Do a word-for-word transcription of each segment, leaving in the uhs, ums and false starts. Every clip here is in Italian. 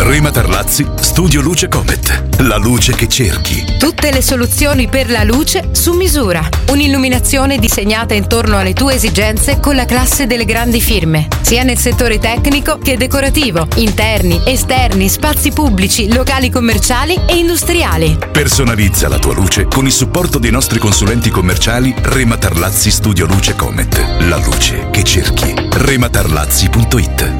Rema Tarlazzi, Studio Luce Comet. La luce che cerchi. Tutte le soluzioni per la luce su misura. Un'illuminazione disegnata intorno alle tue esigenze con la classe delle grandi firme, sia nel settore tecnico che decorativo, interni, esterni, spazi pubblici, locali commerciali e industriali. Personalizza la tua luce con il supporto dei nostri consulenti commerciali Rema Tarlazzi Studio Luce Comet. La luce che cerchi. rema tarlazzi punto it.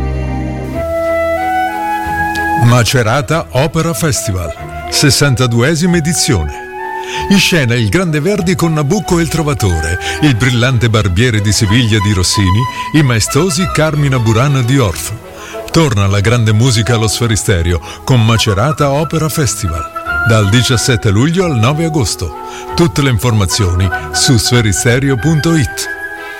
Macerata Opera Festival, sessantaduesima edizione. In scena il Grande Verdi con Nabucco e il Trovatore, il brillante Barbiere di Siviglia di Rossini, i maestosi Carmina Burana di Orff. Torna la grande musica allo Sferisterio con Macerata Opera Festival, dal diciassette luglio al nove agosto. Tutte le informazioni su sferisterio punto it.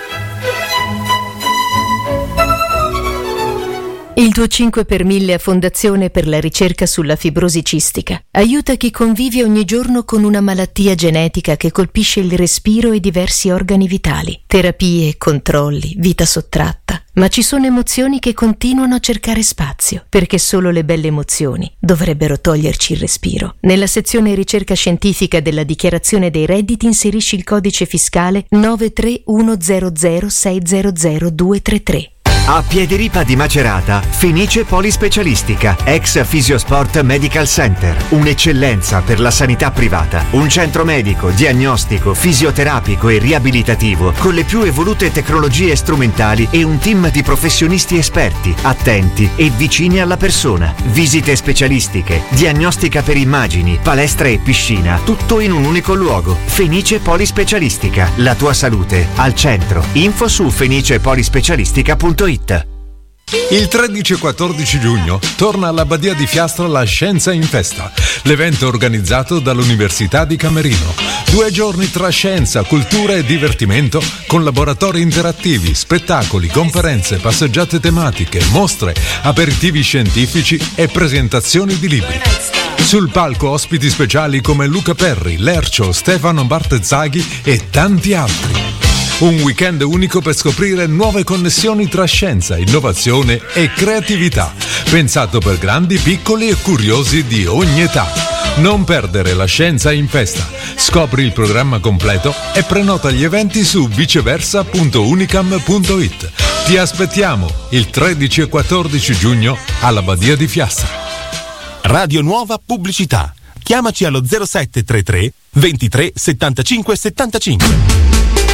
Il tuo cinque per mille a Fondazione per la ricerca sulla fibrosi cistica aiuta chi convive ogni giorno con una malattia genetica che colpisce il respiro e diversi organi vitali. Terapie, controlli, vita sottratta. Ma ci sono emozioni che continuano a cercare spazio, perché solo le belle emozioni dovrebbero toglierci il respiro. Nella sezione ricerca scientifica della dichiarazione dei redditi inserisci il codice fiscale nove tre uno zero zero sei zero zero due tre tre. A Piediripa di Macerata, Fenice Polispecialistica, ex Fisiosport Medical Center, un'eccellenza per la sanità privata, un centro medico, diagnostico, fisioterapico e riabilitativo con le più evolute tecnologie strumentali e un team di professionisti esperti, attenti e vicini alla persona. Visite specialistiche, diagnostica per immagini, palestra e piscina, tutto in un unico luogo. Fenice Polispecialistica, la tua salute al centro. Info su fenice polispecialistica punto it. Il tredici e quattordici giugno torna alla Badia di Fiastra la Scienza in Festa, l'evento organizzato dall'Università di Camerino. Due giorni tra scienza, cultura e divertimento con laboratori interattivi, spettacoli, conferenze, passeggiate tematiche, mostre, aperitivi scientifici e presentazioni di libri. Sul palco ospiti speciali come Luca Perri, Lercio, Stefano Bartezzaghi e tanti altri. Un weekend unico per scoprire nuove connessioni tra scienza, innovazione e creatività, pensato per grandi, piccoli e curiosi di ogni età. Non perdere la Scienza in Festa. Scopri il programma completo e prenota gli eventi su viceversa punto unicam punto it. Ti aspettiamo il tredici e quattordici giugno alla Badia di Fiastra. Radio Nuova Pubblicità. Chiamaci allo zero sette tre tre ventitré settantacinque settantacinque.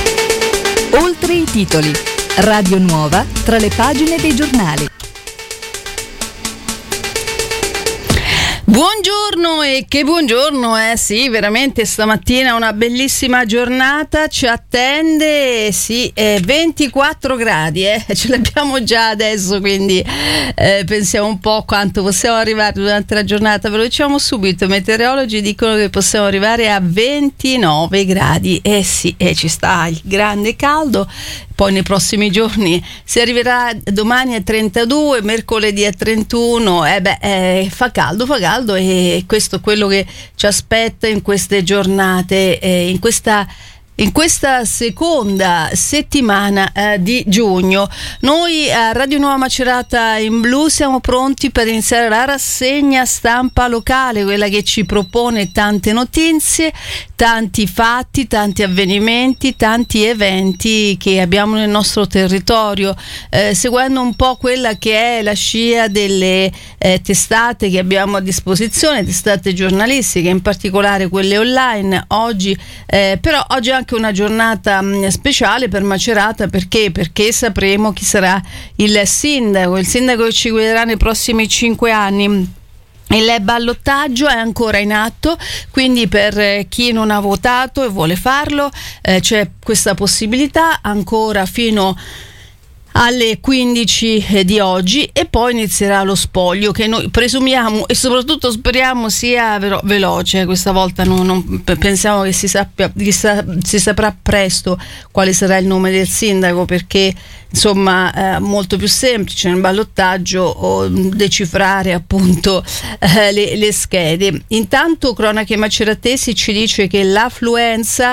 Oltre i titoli. Radio Nuova tra le pagine dei giornali. Buongiorno e che buongiorno, eh sì, veramente stamattina una bellissima giornata ci attende, sì, eh, ventiquattro gradi, eh, ce l'abbiamo già adesso, quindi eh, pensiamo un po' quanto possiamo arrivare durante la giornata. Ve lo diciamo subito, i meteorologi dicono che possiamo arrivare a ventinove gradi, eh sì, eh, ci sta il grande caldo. Poi nei prossimi giorni si arriverà domani a trentadue, mercoledì a trentuno, eh beh, eh, fa caldo, fa caldo e questo è quello che ci aspetta in queste giornate, eh, in questa In questa seconda settimana eh, di giugno. Noi a Radio Nuova Macerata in Blu siamo pronti per iniziare la rassegna stampa locale, quella che ci propone tante notizie, tanti fatti, tanti avvenimenti, tanti eventi che abbiamo nel nostro territorio, eh, seguendo un po' quella che è la scia delle eh, testate che abbiamo a disposizione, testate giornalistiche, in particolare quelle online. Oggi eh, però oggi anche una giornata mh, speciale per Macerata, perché? Perché sapremo chi sarà il sindaco, il sindaco che ci guiderà nei prossimi cinque anni. Il ballottaggio è ancora in atto, quindi per chi non ha votato e vuole farlo eh, c'è questa possibilità ancora fino alle quindici di oggi, e poi inizierà lo spoglio, che noi presumiamo e soprattutto speriamo sia velo- veloce. Questa volta non, non pensiamo che si sappia, che sa, si saprà presto quale sarà il nome del sindaco, perché insomma eh, molto più semplice nel ballottaggio o decifrare appunto eh, le, le schede. Intanto Cronache Maceratesi ci dice che l'affluenza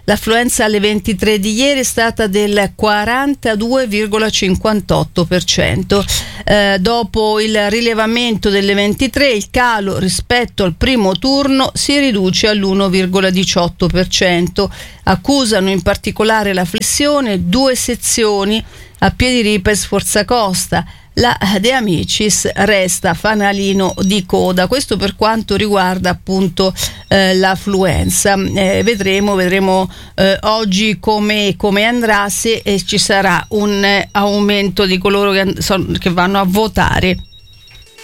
L'affluenza alle ventitré di ieri è stata del quarantadue virgola cinquantotto per cento. Eh, dopo il rilevamento delle ventitré, il calo rispetto al primo turno si riduce all'uno virgola diciotto per cento. Accusano in particolare la flessione due sezioni a Piediripa e Sforzacosta. La De Amicis resta fanalino di coda. Questo per quanto riguarda appunto eh, l'affluenza. Eh, vedremo vedremo eh, oggi come, come andrà, se eh, ci sarà un eh, aumento di coloro che, so, che vanno a votare